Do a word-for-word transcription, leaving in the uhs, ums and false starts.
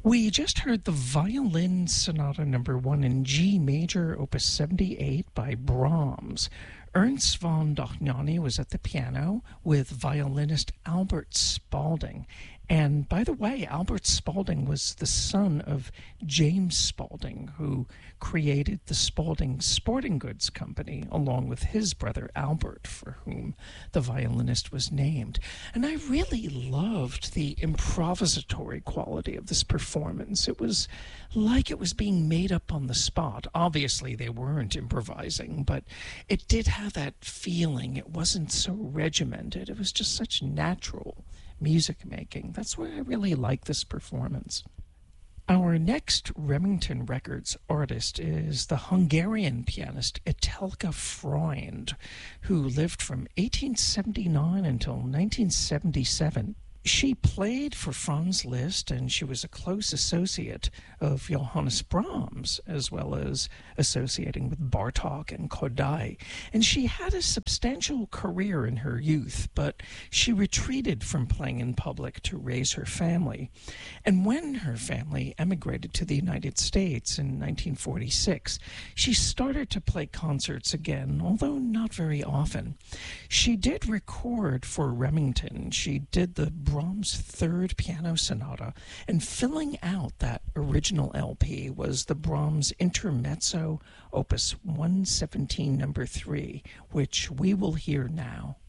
We just heard the Violin Sonata Number One in G Major, Opus seventy-eight by Brahms. Ernst von Dohnanyi was at the piano with violinist Albert Spalding. And by the way, Albert Spalding was the son of James Spalding, who created the Spalding Sporting Goods Company, along with his brother Albert, for whom the violinist was named. And I really loved the improvisatory quality of this performance. It was like it was being made up on the spot. Obviously, they weren't improvising, but it did have that feeling. It wasn't so regimented. It was just such natural music making. That's why I really like this performance. Our next Remington Records artist is the Hungarian pianist Etelka Freund, who lived from eighteen seventy-nine until nineteen seventy-seven. She played for Franz Liszt, and she was a close associate of Johannes Brahms, as well as associating with Bartók and Kodály. And she had a substantial career in her youth, but she retreated from playing in public to raise her family. And when her family emigrated to the United States in nineteen forty-six, she started to play concerts again, although not very often. She did record for Remington. She did the Brahms' Third Piano Sonata, and filling out that original L P was the Brahms Intermezzo, Opus one seventeen, number three, which we will hear now.